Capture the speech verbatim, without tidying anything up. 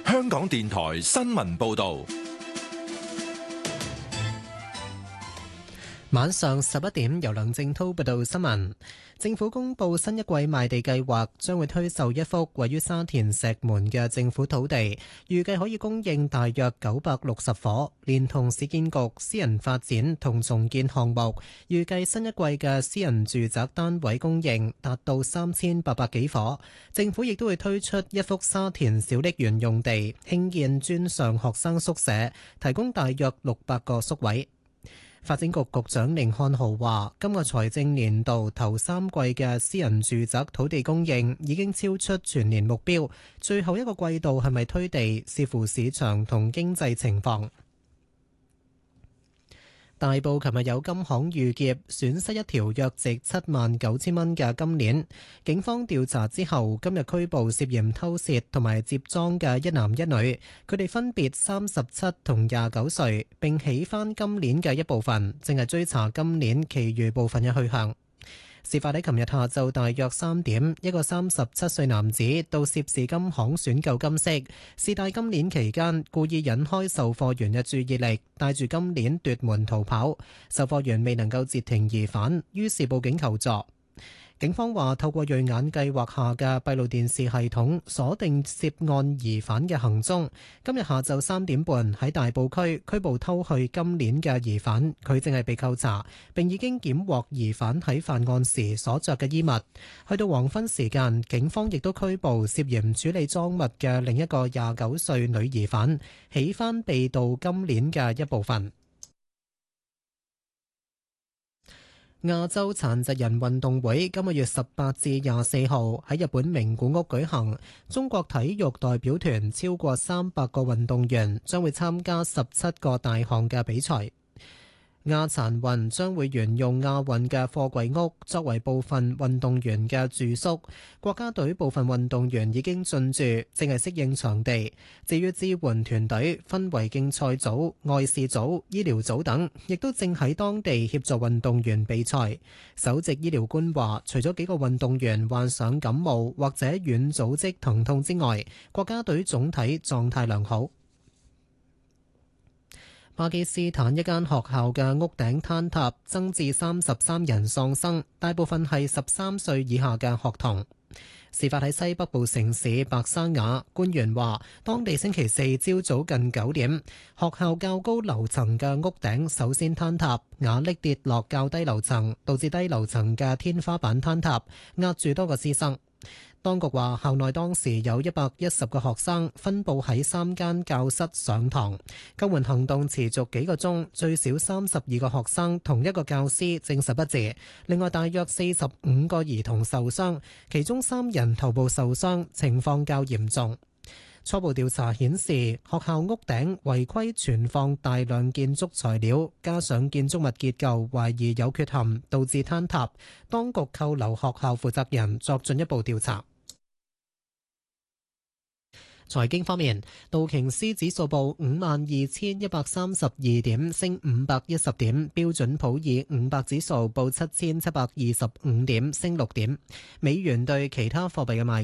香港電台新聞報道。 晚上十一點，由梁正滔報道新聞。政府公布新一季賣地計劃，將會推售一幅位於沙田石門嘅政府土地，預計可以供應大約九百六十伙，連同市建局私人發展同重建項目，預計新一季嘅私人住宅單位供應達到三千八百幾伙。政府亦都會推出一幅沙田小瀝源用地，興建專上學生宿舍，提供大約六百個宿位。發展局局長甯漢豪話：今個財政年度頭三季嘅私人住宅土地供應已經超出全年目標，最後一個季度係咪推地，視乎市場同經濟情況。大埔琴日有金行遇劫，損失一條約值七萬九千蚊嘅金鏈。警方調查之後，今日拘捕涉嫌偷竊同埋接贓嘅一男一女，佢哋分別三十七同廿九歲，並起翻金鏈嘅一部分，正係追查金鏈其餘部分嘅去向。事發喺琴日下晝大約三點，一個三十七歲男子到涉事金行選購金飾，試戴金鏈期間故意引開售貨員嘅注意力，帶住金鏈奪門逃跑。售貨員未能夠截停疑犯，於是報警求助。警方話透過銳眼計劃下嘅閉路電視系統鎖定涉案疑犯嘅行蹤。今日下晝三點半喺大埔區拘捕偷去金鏈嘅疑犯，佢正係被扣查，並已經檢獲疑犯喺犯案時所着嘅衣物。去到黃昏時間，警方亦都拘捕涉嫌處理贓物嘅另一個廿九歲女疑犯，起返被盜金鏈嘅一部分。亞洲殘疾人運動會今個月十八至廿四號喺日本名古屋舉行，中國體育代表團超過三百個運動員將會參加十七個大項嘅比賽。亞殘運將會沿用亞運嘅貨櫃屋作為部分運動員嘅住宿，國家隊部分運動員已經進駐，正係適應場地。至於支援團隊分為競賽組、外事組、醫療組等，亦都正喺當地協助運動員比賽。首席醫療官話，除咗幾個運動員患上感冒或者軟組織疼痛之外，國家隊總體狀態良好。巴基斯坦一間學校嘅屋頂坍塌，增至三十三人喪生，大部分係十三歲以下嘅學童。事發喺西北部城市白沙瓦，官員話，當地星期四朝早近九點，學校較高樓層嘅屋頂首先坍塌，瓦礫跌落較低樓層，導致低樓層嘅天花板坍塌，壓住多個師生。當局話，校內當時有一百一十個學生分佈喺三間教室上堂。救援行動持續幾個鐘，最少三十二個學生同一個教師證實不治。另外，大約四十五個兒童受傷，其中三人頭部受傷，情況較嚴重。初步調查顯示，學校屋頂違規存放大量建築材料，加上建築物結構懷疑有缺陷，導致坍塌。當局扣留學校負責人作進一步調查。財經方面，道瓊斯指數報五萬二千一百三十二點，升五百一十點；標準普爾五百指數報七千七百二十五點，升六點。美元對其他貨幣嘅賣